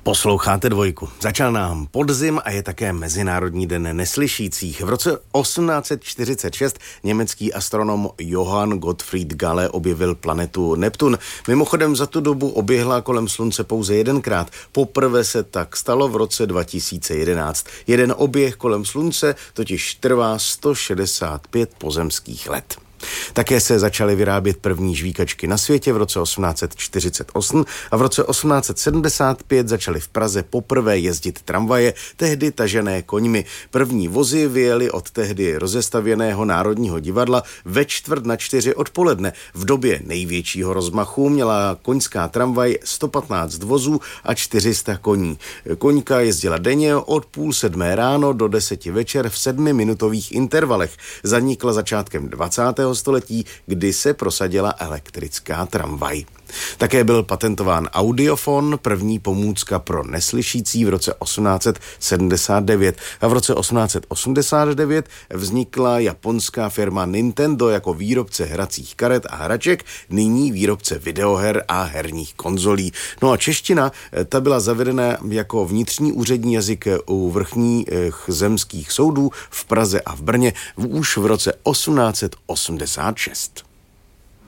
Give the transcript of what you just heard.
Posloucháte Dvojku. Začal nám podzim a je také Mezinárodní den neslyšících. V roce 1846 německý astronom Johann Gottfried Galle objevil planetu Neptun. Mimochodem za tu dobu oběhla kolem Slunce pouze jedenkrát. Poprvé se tak stalo v roce 2011. Jeden oběh kolem Slunce totiž trvá 165 pozemských let. Také se začaly vyrábět první žvíkačky na světě v roce 1848 a v roce 1875 začaly v Praze poprvé jezdit tramvaje, tehdy tažené koňmi. První vozy vyjely od tehdy rozestavěného Národního divadla ve 3:45 odpoledne. V době největšího rozmachu měla koňská tramvaj 115 vozů a 400 koní. Koňka jezdila denně od 6:30 ráno do 10 večer v 7minutových intervalech. Zanikla začátkem 20. století, kdy se prosadila elektrická tramvaj. Také byl patentován audiofon, první pomůcka pro neslyšící v roce 1879 a v roce 1889 vznikla japonská firma Nintendo jako výrobce hracích karet a hraček, nyní výrobce videoher a herních konzolí. No a čeština, ta byla zavedena jako vnitřní úřední jazyk u vrchních zemských soudů v Praze a v Brně už v roce 1886.